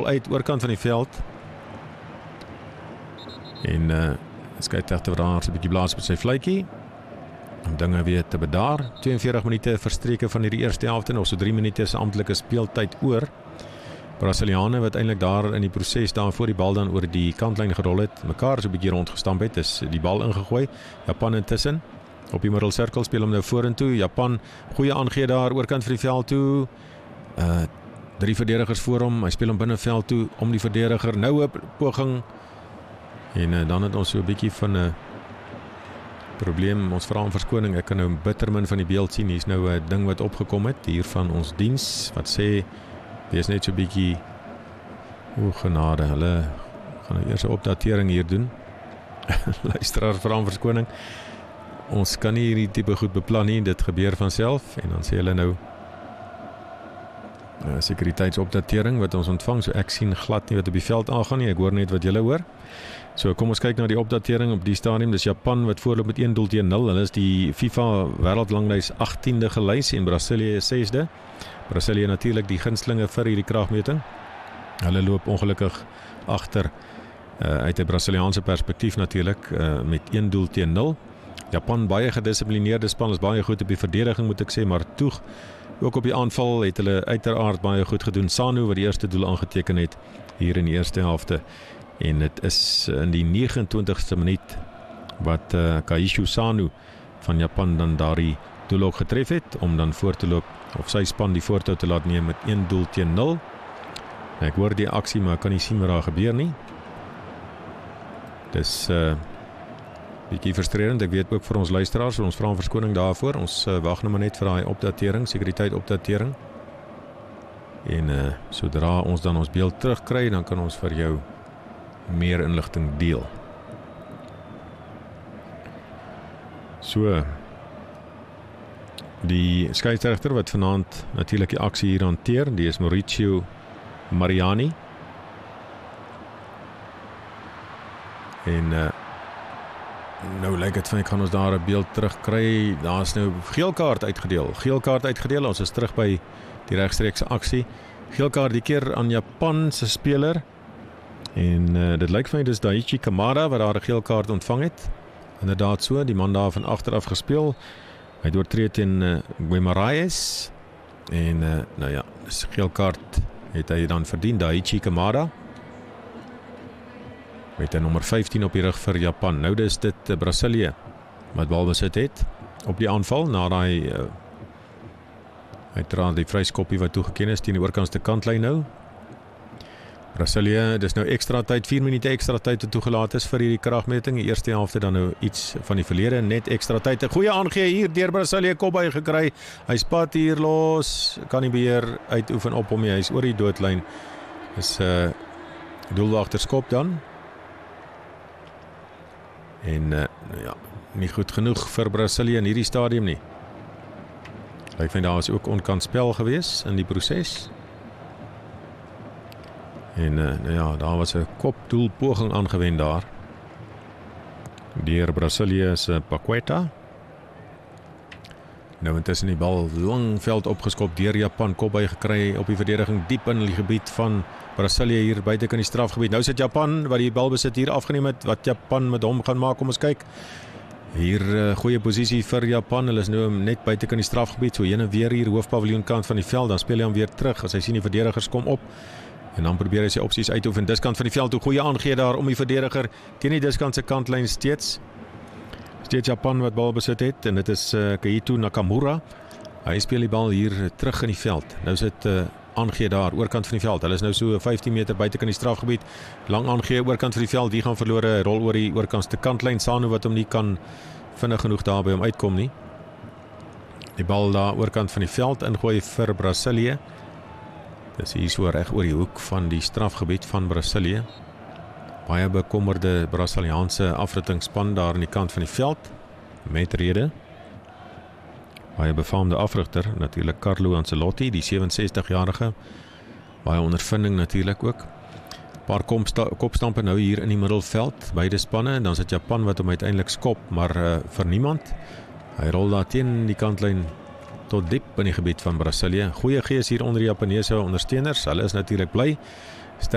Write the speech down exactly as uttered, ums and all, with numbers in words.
uit oorkant van die veld. En uh, skeieregter daar 'n bietjie blaas met sy fluitjie om dinge weer te bedaar. twee en veertig minute verstreke van hierdie eerste helfte, nog so drie minute se amptelike speeltyd oor. Brasiliane wat eintlik daar in die proses daar voor die bal dan oor die kantlyn gerol het, mekaar so 'n bietjie rondgestamp het, is die bal ingegooi. Japan intussen op die middelsirkel speel hom nou vorentoe. Japan goeie aangee daar oorkant van die veld toe. Uh, drie verdedigers voor hom. Hy speel hom binneveld toe om die verdediger. Nou 'n poging. En uh, dan het ons so 'n bietjie van 'n uh, probleem. Ons vra om verskoning. Ek kan nou bitter min van die beeld sien. Hier is nou 'n uh, ding wat opgekom het hier van ons diens wat sê wees net so 'n bietjie o genade. Hulle gaan nou eers 'n opdatering hier doen. Luisteraar, vra om verskoning. Ons kan nie hierdie tipe goed beplan nie. Dit gebeur van self en dan sê hulle nou uh, sekuriteitsopdatering wat ons ontvang. So ek sien glad nie wat op die veld aangaan nie. Ek hoor net wat julle hoor. So kom ons kyk na die opdatering op die stadium. Dis Japan wat voorloop met een doel teen nul. Hulle is die FIFA wêreldranglys agtiende gelys en Brasilië is sesde. Brasilië natuurlik die gunstelinge vir hierdie kragmeting. Hulle loop ongelukkig agter uh, uit 'n Brasiliaanse perspektief natuurlik uh, met een doel teen nul. Japan baie gedissiplineerde span, is baie goed op die verdediging moet ek sê, maar toe ook op die aanval het hulle uiteraard baie goed gedoen. Sano wat die eerste doel aangeteken het hier in die eerste helfte. En dit is in die negenentwintigste minuut wat uh, Kaishu Sano van Japan dan daardie doel ook getref het om dan voor te loop of sy span die voortou te laat neem met een doel teen nul. Ek hoor die aksie, maar ek kan nie sien wat daar gebeur nie. Dis uh, bietjie frustrerend. Ek weet ook vir ons luisteraars, ons vra om verskoning daarvoor. Ons uh, wag nou maar net vir daai opdatering, sekuriteit opdatering. En uh, sodra ons dan ons beeld terugkry, dan kan ons vir jou meer inligting deel. So, die skeieregter wat vanaand natuurlik die aksie hier hanteer, die is Mauricio Mariani. En uh, nou lyk dit van ek gaan ons daar 'n beeld terugkry. Daar is nou geel kaart uitgedeel. Geel kaart uitgedeel. Ons is terug by die regstreekse aksie. Geel kaart die keer aan Japan se speler. En uh, dit lyk vir my dis Daichi Kamada wat daar 'n geel kaart ontvang het. Inderdaad so, die man daar van agteraf gespeel. Hy het oortree teen uh, Guimaraes. En uh, nou ja, dis geel kaart het hy dan verdien, Daichi Kamada. Met 'n nommer vyftien op die rug vir Japan. Nou dis dit uh, Brasilië wat balbesit het op die aanval na daai uh, uiteraard die vryskoppie wat toegeken is teen die oorkantste kantlyn nou. Brasilië, dis nou ekstra tyd, vier minute ekstra tyd wat toegelaat is vir hierdie kragmeting. Die eerste helfte dan nou iets van die verlede, net ekstra tyd. 'n Goeie aangee hier deur Brasilië, kop by gekry. Hy spat hier los, kan nie beheer uitoefen op hom nie. Hy's oor die doodlyn. Is 'n uh, doelwagterskop dan. En uh, nou ja, nie goed genoeg vir Brasilië in hierdie stadium nie. Lyk my daar was ook onkant spel gewees in die proses. En uh, nou ja, daar was 'n kopdoelpoging aangewend daar deur Brasilië se Paqueta. Nou intussen die bal lang veld opgeskop deur Japan, kop by gekry op die verdediging diep in die gebied van Brasilië hier buite kan die strafgebied. Nou sit Japan wat die bal besit hier afgeneem het, wat Japan met hom gaan maak, kom ons kyk. Hier uh, goeie posisie vir Japan. Hulle is nou net buite kan die strafgebied, so heen en weer hier hoofpaviljoen kant van die veld, dan speel hy hom weer terug as hy sien die verdedigers kom op. En dan probeer hy sy opsies uitoefen. Diskant van die veld toe, goeie aangee daar om die verdediger teen die diskant se kantlyn steeds. Steeds Japan wat bal besit het en dit is uh, Keito Nakamura. Hy speel die bal hier terug in die veld. Nou sit uh, aangee daar oorkant van die veld. Hulle is nou so vyftien meter buite kan die strafgebied. Lang aangee oorkant van die veld. Die gaan verlore, rol oor die oorkantste kantlyn. Sano wat hom nie kan vinnig genoeg daar by hom uitkom nie. Die bal daar oorkant van die veld ingooi vir Brasilië. Dis hier so reg oor die hoek van die strafgebied van Brasilië. Baie bekommerde Brasiliaanse afrigtingspan daar aan die kant van die veld. Met rede. Baie befaamde afrigter, natuurlik Carlo Ancelotti, die sewe-en-sestig-jarige. Baie ondervinding natuurlik ook. Paar kopstampe nou hier in die middelveld, beide spanne, en dan sit Japan wat hom uiteindelik skop, maar uh, vir niemand. Hy rol daar teen die kantlyn tot diep in die gebied van Brasilië. Goeie gees hier onder die Japaneese ondersteuners, hulle is natuurlik bly.